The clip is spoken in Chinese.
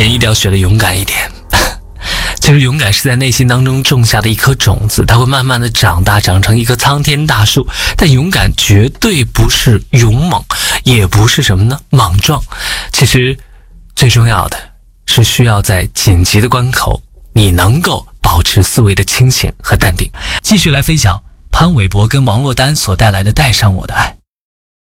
人一定要学得勇敢一点。其实勇敢是在内心当中种下的一颗种子，它会慢慢的长大，长成一棵苍天大树。但勇敢绝对不是勇猛，也不是什么呢？莽撞。其实最重要的是需要在紧急的关口，你能够保持思维的清醒和淡定。继续来分享潘玮柏跟王珞丹所带来的《带上我的爱》。